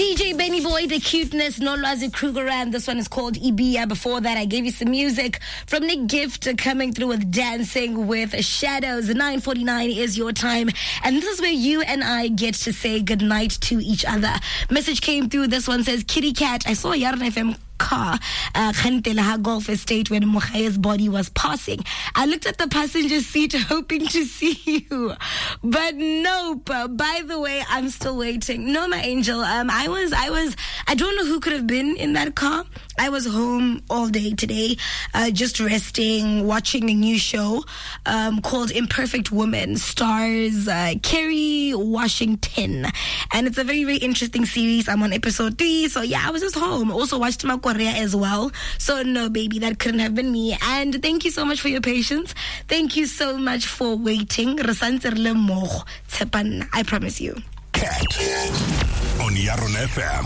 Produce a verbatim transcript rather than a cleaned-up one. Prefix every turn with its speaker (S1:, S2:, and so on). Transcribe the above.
S1: D J Benny Boy, The Cuteness, Nolwazi Kruger, and this one is called Ibiya. Before that, I gave you some music from Nick Gift coming through with Dancing with Shadows. nine forty-nine is your time, and this is where you and I get to say goodnight to each other. Message came through. This one says, Kitty Cat, I saw Yarn F M car, uh, Khantelaha Golf Estate when Mokhaya's body was passing. I looked at the passenger seat hoping to see you, but nope. By the way, I'm still waiting. No, my angel. Um, I was, I was, I don't know who could have been in that car. I was home all day today, uh, just resting, watching a new show um, called Imperfect Woman, stars uh, Kerry Washington, and it's a very, very interesting series. I'm on episode three, so yeah, I was just home. Also watched my Korea as well. So no, baby, that couldn't have been me. And thank you so much for your patience. Thank you so much for waiting. I promise you.
S2: Cat on Yaron F M.